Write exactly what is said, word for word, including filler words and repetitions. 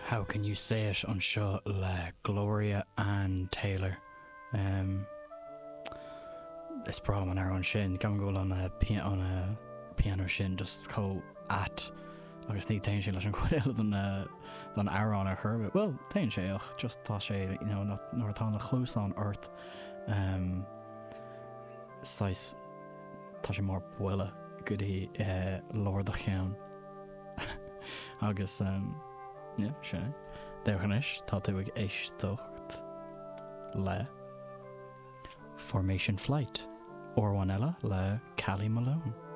How Can You Say It an seo le Gloria Ann Taylor. Um, is problem an ar an sin gan go an a piano an a piano sin just có at agus ní tain sé leis an chuil an an ar an ar churbe. Well, tain sé ach just tá sé you know nóir tá na chlús an earth um sais tá sé mór buile goodí uh, Lord a chean agus um yeah sé deirchanis tá tú ag éisteocht le Formation Flight or one ella le Callie Malone.